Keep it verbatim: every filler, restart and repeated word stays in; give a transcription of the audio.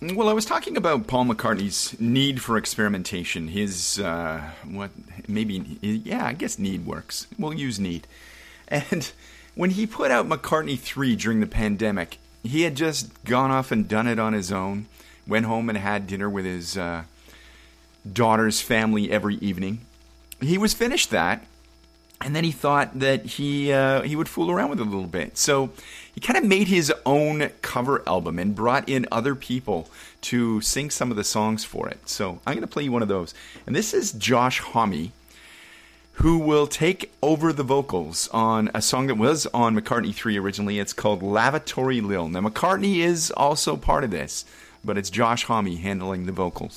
Well, I was talking about Paul McCartney's need for experimentation. His, uh, what, maybe, yeah, I guess need works. We'll use need. And when he put out McCartney three during the pandemic, he had just gone off and done it on his own, went home and had dinner with his uh, daughter's family every evening. He was finished that, and then he thought that he uh, he would fool around with it a little bit. So he kind of made his own cover album and brought in other people to sing some of the songs for it. So I'm going to play you one of those. And this is Josh Homme, who will take over the vocals on a song that was on McCartney three originally. It's called Lavatory Lil. Now, McCartney is also part of this, but it's Josh Homme handling the vocals.